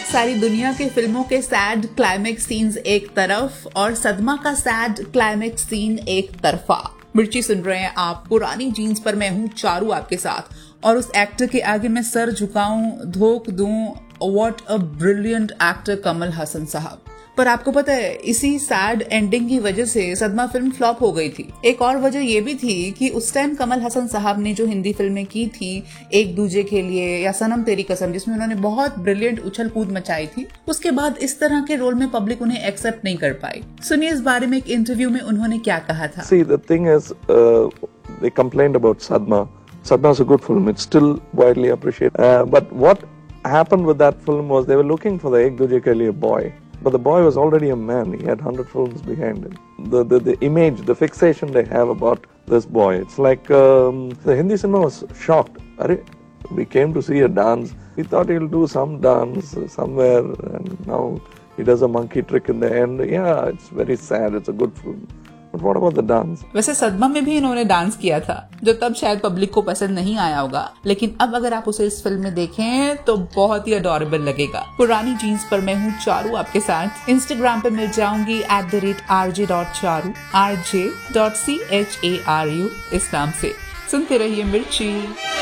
सारी दुनिया के फिल्मों के सैड क्लाइमेक्स सीन्स एक तरफ और सदमा का सैड क्लाइमेक्स सीन एक तरफा। मिर्ची सुन रहे हैं आप पुरानी जीन्स पर, मैं हूँ चारू आपके साथ, और उस एक्टर के आगे मैं सर झुकाऊं, धोख दूं। What a brilliant actor Kamal Haasan साहब। पर आपको पता है, इसी सैड एंडिंग की वजह से सदमा फिल्म फ्लॉप हो गई थी। एक और वजह ये भी थी कि उस टाइम कमल हसन साहब ने जो हिंदी फिल्में की थी, एक दूजे के लिए या सनम तेरी कसम, जिसमें उन्होंने बहुत ब्रिलियंट उछल कूद मचाई थी, उसके बाद इस तरह के रोल में पब्लिक उन्हें एक्सेप्ट नहीं कर पाई। सुनिए इस बारे में एक इंटरव्यू में उन्होंने क्या कहा था। See, the thing is, they complained about Sadma. Sadma is a good film. It's still widely appreciated. But what happened with that film was they were looking for the Ek Duje Ke Liye boy. But the boy was already a man. He had 100 films behind him. The image, the fixation they have about this boy. It's like the Hindi cinema was shocked. Arre, we came to see a dance. We thought he'll do some dance somewhere, and now he does a monkey trick in the end. Yeah, it's very sad. It's a good film. But what about the dance? वैसे सदमा में भी इन्होंने dance किया था, जो तब शायद पब्लिक को पसंद नहीं आया होगा, लेकिन अब अगर आप उसे इस फिल्म में देखें तो बहुत ही अडोरेबल लगेगा। पुरानी जीन्स पर मैं हूँ चारू आपके साथ। इंस्टाग्राम पे मिल जाऊंगी @rj.charu, rj.charu इस नाम से। सुनते रहिए मिर्ची।